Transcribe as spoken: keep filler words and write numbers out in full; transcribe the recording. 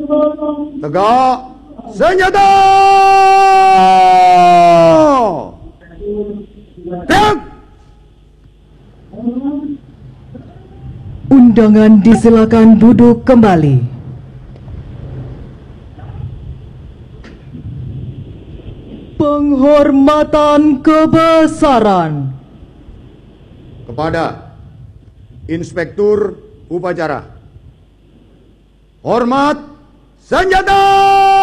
Tegak senjata. Tiap. Undangan disilakan duduk kembali. Penghormatan kebesaran kepada Inspektur Upacara. Hormat senjata.